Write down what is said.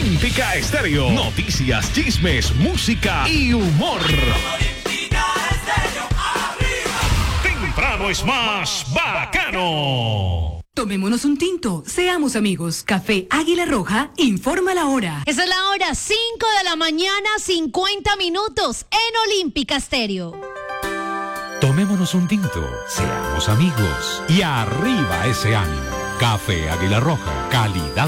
Olímpica Estéreo. Noticias, chismes, música y humor. Temprano es más bacano. Tomémonos un tinto, seamos amigos. Café Águila Roja informa la hora. Esa es la hora, 5 de la mañana, 50 minutos en Olímpica Estéreo. Tomémonos un tinto, seamos amigos y arriba ese ánimo. Café Águila Roja, calidad.